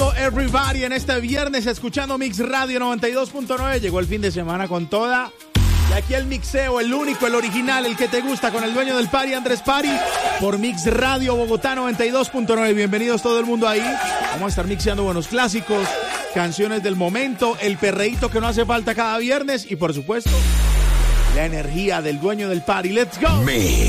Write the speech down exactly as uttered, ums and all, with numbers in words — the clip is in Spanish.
Hello everybody, en este viernes escuchando Mix Radio noventa y dos punto nueve. Llegó el fin de semana con toda. Y aquí el mixeo, el único, el original, el que te gusta, con el dueño del party, Andrés Party, por Mix Radio Bogotá noventa y dos punto nueve. Bienvenidos todo el mundo ahí. Vamos a estar mixeando buenos clásicos, canciones del momento, el perreíto que no hace falta cada viernes y por supuesto la energía del dueño del party. Let's go. Mix.